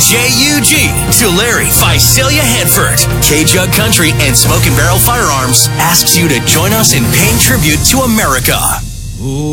KJUG, Tulare, Visalia, Hanford. K-Jug Country and Smoke and Barrel Firearms asks you to join us in paying tribute to America.